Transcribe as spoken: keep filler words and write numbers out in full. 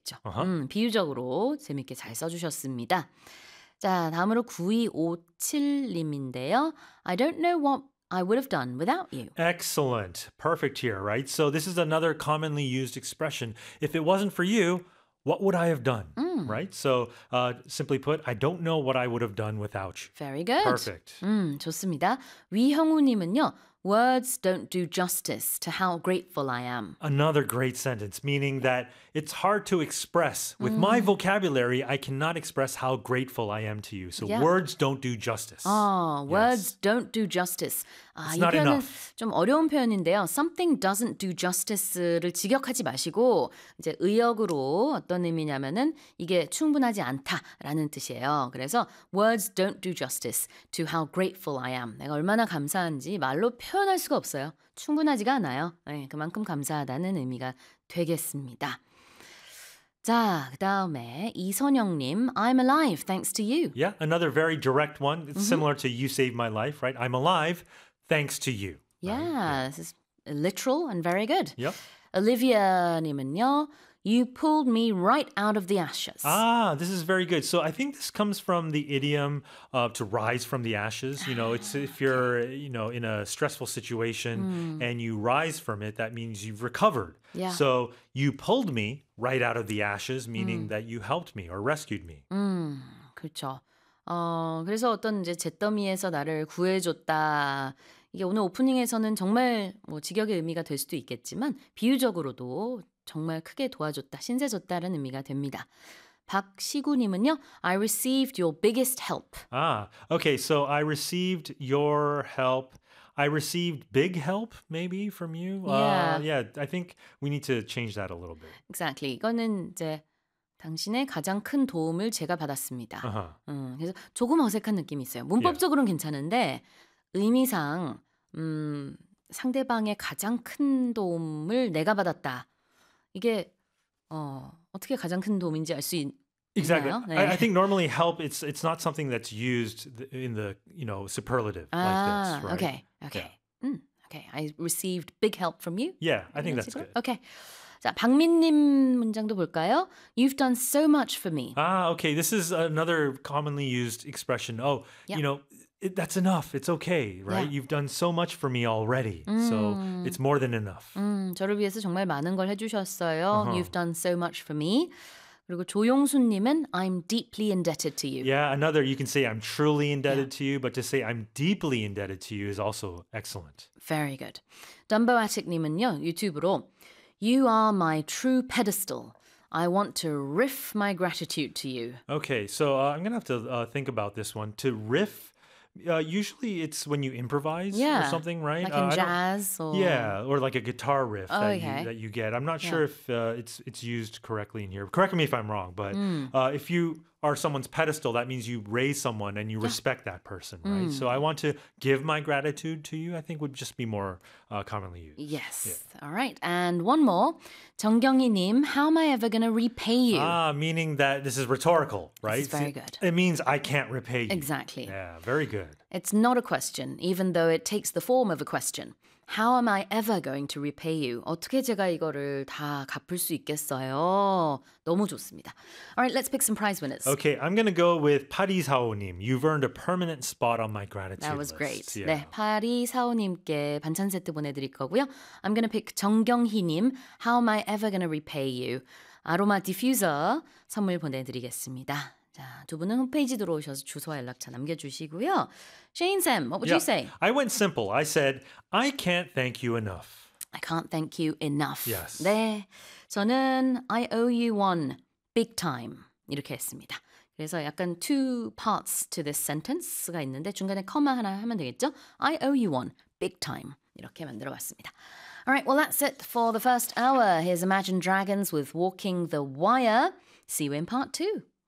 있죠. Uh-huh. 음, 비유적으로 재밌게 잘 써주셨습니다. 자, 다음으로 구이오칠님인데요. I don't know what I would have done without you. Excellent. Perfect here, right? So this is another commonly used expression. If it wasn't for you, what would I have done? 음. Right? So uh, simply put, I don't know what I would have done without you. Very good. Perfect. 음, 좋습니다. 위형우님은요. Words don't do justice to how grateful I am. Another great sentence, meaning that it's hard to express. With my vocabulary, I cannot express how grateful I am to you. So Yeah. words don't do justice. 아, words Yes. don't do justice. 아, It's 이 not 표현은 enough. 좀 어려운 표현인데요. Something doesn't do justice를 직역하지 마시고 이제 의역으로 어떤 의미냐면은 이게 충분하지 않다라는 뜻이에요. 그래서 words don't do justice to how grateful I am. 내가 얼마나 감사한지 말로 표현할 수가 없어요. 충분하지가 않아요. 네, 그만큼 감사하다는 의미가 되겠습니다. 자, 그 다음에 이선영님, I'm alive thanks to you. Yeah, another very direct one. It's similar to you saved my life, right? I'm alive thanks to you. Yeah, this is literal and very good. Yep. Olivia님은요, you pulled me right out of the ashes. Ah, this is very good. So I think this comes from the idiom uh, to rise from the ashes. You know, it's if you're, you know, in a stressful situation and you rise from it, that means you've recovered. Yeah. So you pulled me right out of the ashes, meaning that you helped me or rescued me. 음, 그렇죠. 어, 그래서 어떤 이제 잿더미에서 나를 구해줬다. 이게 오늘 오프닝에서는 정말 뭐 직역의 의미가 될 수도 있겠지만 비유적으로도 정말 크게 도와줬다, 신세졌다라는 의미가 됩니다. 박시구님은요, I received your biggest help. Ah, okay. So I received your help. I received big help, maybe from you. Yeah. Uh, yeah. I think we need to change that a little bit. Exactly. 이거는 이제 당신의 가장 큰 도움을 제가 받았습니다. Uh-huh. 음, 그래서 조금 어색한 느낌이 있어요. 문법적으로는 괜찮은데 의미상 음, 상대방의 가장 큰 도움을 내가 받았다. 이게 어, 어떻게 가장 큰 도움인지 알 수 있나요? Exactly. 네. I, I think normally help it's it's not something that's used in the you know superlative 아, like this, right? okay, okay. 음, okay. I received big help from you. Yeah, I think 이런 that's 식으로? good. Okay. 자, 박민님 문장도 볼까요? You've done so much for me. Ah, okay. This is another commonly used expression. Oh, Yeah. you know, it, that's enough. It's okay, right? Yeah. You've done so much for me already, so it's more than enough. 음, 저를 위해서 정말 많은 걸 해주셨어요. Uh-huh. You've done so much for me. 그리고 조용수님은 I'm deeply indebted to you. Yeah, another you can say I'm truly indebted to you, but to say I'm deeply indebted to you is also excellent. Very good. Dumboatic님은요, 유튜브로 You are my true pedestal. I want to riff my gratitude to you. Okay, so uh, I'm gonna have to uh, think about this one. To riff, uh, usually it's when you improvise Yeah. or something, right? Like Uh, in I don't- jazz or... Yeah, or like a guitar riff Oh, that, okay. you, that you get. I'm not Yeah. sure if uh, it's it's used correctly in here. Correct me if I'm wrong, but Mm. uh, if you are someone's pedestal, that means you raise someone and you respect that person, right? Mm. So I want to give my gratitude to you. I think would just be more uh, commonly used. Yes. All right. And one more. 정경희님, how am I ever going to repay you? Ah, meaning that this is rhetorical, right? is very good. It means I can't repay you. Exactly. Yeah, very good. It's not a question, even though it takes the form of a question. How am I ever going to repay you? 어떻게 제가 이거를 다 갚을 수 있겠어요? 너무 좋습니다. All right, let's pick some prize winners. Okay, I'm gonna go with 파리사오님. You've earned a permanent spot on my gratitude That was list. great. Yeah. 네, 파리사오님께 반찬 세트 보내드릴 거고요. I'm going to pick 정경희님. How am I ever going to repay you? 아로마 디퓨저 선물 보내드리겠습니다. 자, 두 분은 홈페이지 들어오셔서 주소와 연락처 남겨주시고요. Shane Sam, what would Yeah, you say? I went simple. I said, I can't thank you enough. I can't thank you enough. Yes. 네, 저는 I owe you one big time 이렇게 했습니다. 그래서 약간 two parts to this sentence가 있는데 중간에 커마 하나 하면 되겠죠? I owe you one big time 이렇게 만들어봤습니다. All right, well that's it for the first hour. Here's Imagine Dragons with Walking the Wire. See you in part two.